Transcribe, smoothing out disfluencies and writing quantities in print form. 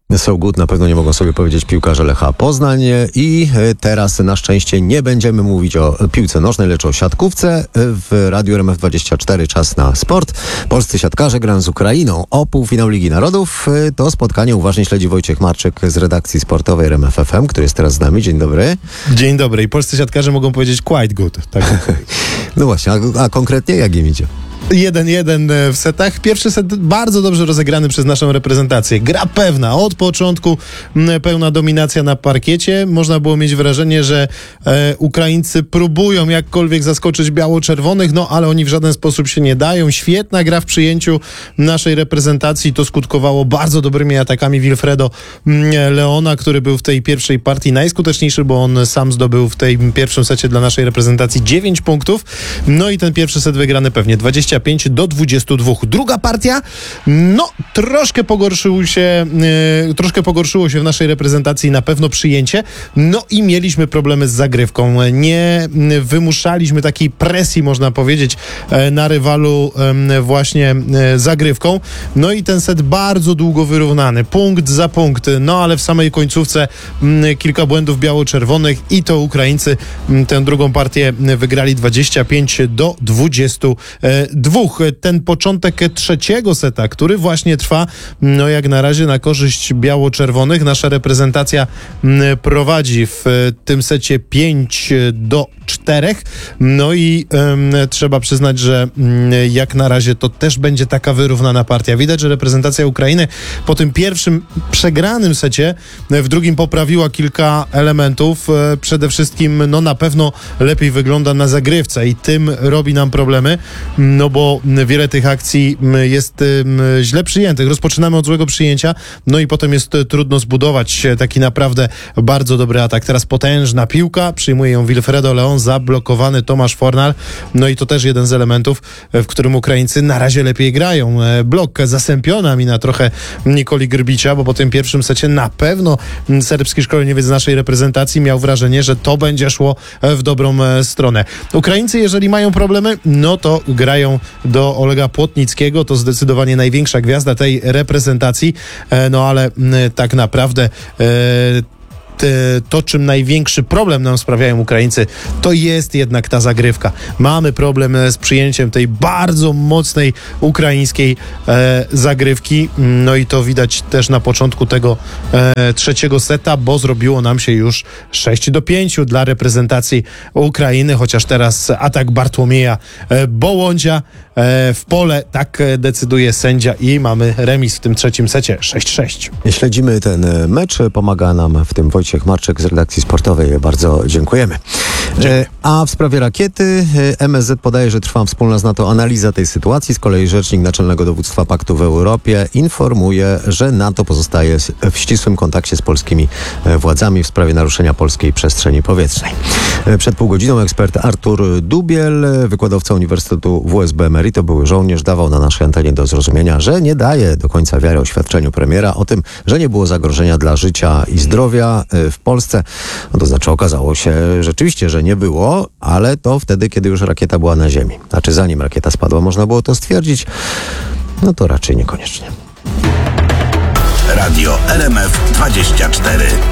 So good na pewno nie mogą sobie powiedzieć piłkarze Lecha Poznań i teraz na szczęście nie będziemy mówić o piłce nożnej, lecz o siatkówce. W Radiu RMF24 czas na sport. Polscy siatkarze grają z Ukrainą o półfinał Ligi Narodów. To spotkanie uważnie śledzi Wojciech Marczyk z redakcji sportowej RMF FM, który jest teraz z nami. Dzień dobry. Dzień dobry. I polscy siatkarze mogą powiedzieć quite good. Tak. No właśnie, a konkretnie jak im idzie? 1-1 w setach. Pierwszy set bardzo dobrze rozegrany przez naszą reprezentację. Gra pewna. Od początku pełna dominacja na parkiecie. Można było mieć wrażenie, że Ukraińcy próbują jakkolwiek zaskoczyć biało-czerwonych, no ale oni w żaden sposób się nie dają. Świetna gra w przyjęciu naszej reprezentacji. To skutkowało bardzo dobrymi atakami Wilfredo Leona, który był w tej pierwszej partii najskuteczniejszy, bo on sam zdobył w tej pierwszym secie dla naszej reprezentacji 9 punktów. No i ten pierwszy set wygrany pewnie 25-22. Druga partia, no troszkę pogorszyło się w naszej reprezentacji na pewno przyjęcie, no i mieliśmy problemy z zagrywką. Nie wymuszaliśmy takiej presji, można powiedzieć, na rywalu właśnie zagrywką. No i ten set bardzo długo wyrównany, punkt za punkt, no ale w samej końcówce kilka błędów biało-czerwonych i to Ukraińcy tę drugą partię wygrali 25-22. Ten początek trzeciego seta, który właśnie trwa, no jak na razie na korzyść biało-czerwonych. Nasza reprezentacja prowadzi w tym secie 5-4. No i trzeba przyznać, że jak na razie to też będzie taka wyrównana partia. Widać, że reprezentacja Ukrainy po tym pierwszym przegranym secie w drugim poprawiła kilka elementów. Przede wszystkim no na pewno lepiej wygląda na zagrywce i tym robi nam problemy, no bo wiele tych akcji jest źle przyjętych. Rozpoczynamy od złego przyjęcia, no i potem jest trudno zbudować taki naprawdę bardzo dobry atak. Teraz potężna piłka, przyjmuje ją Wilfredo Leon, zablokowany Tomasz Fornal, no i to też jeden z elementów, w którym Ukraińcy na razie lepiej grają. Blok zasępiona mi na trochę Nikoli Grbicia, bo po tym pierwszym secie na pewno serbski szkoleniowiec z naszej reprezentacji miał wrażenie, że to będzie szło w dobrą stronę. Ukraińcy, jeżeli mają problemy, no to grają do Olega Płotnickiego, to zdecydowanie największa gwiazda tej reprezentacji, no ale tak naprawdę to, czym największy problem nam sprawiają Ukraińcy, to jest jednak ta zagrywka. Mamy problem z przyjęciem tej bardzo mocnej ukraińskiej zagrywki, no i to widać też na początku tego trzeciego seta, bo zrobiło nam się już 6-5 dla reprezentacji Ukrainy, chociaż teraz atak Bartłomieja Bołądzia w pole, tak decyduje sędzia i mamy remis w tym trzecim secie 6-6. Śledzimy ten mecz, pomaga nam w tym Wojciech Marczyk z redakcji sportowej. Bardzo dziękujemy. A w sprawie rakiety MSZ podaje, że trwa wspólna z NATO analiza tej sytuacji. Z kolei rzecznik Naczelnego Dowództwa Paktu w Europie informuje, że NATO pozostaje w ścisłym kontakcie z polskimi władzami w sprawie naruszenia polskiej przestrzeni powietrznej. Przed pół godziną ekspert Artur Dubiel, wykładowca Uniwersytetu WSB Emerito, były żołnierz, dawał na naszej antenie do zrozumienia, że nie daje do końca wiary oświadczeniu premiera o tym, że nie było zagrożenia dla życia i zdrowia w Polsce. No to znaczy okazało się rzeczywiście, że nie było, ale to wtedy, kiedy już rakieta była na ziemi. Znaczy zanim rakieta spadła, można było to stwierdzić? No to raczej niekoniecznie. Radio RMF24.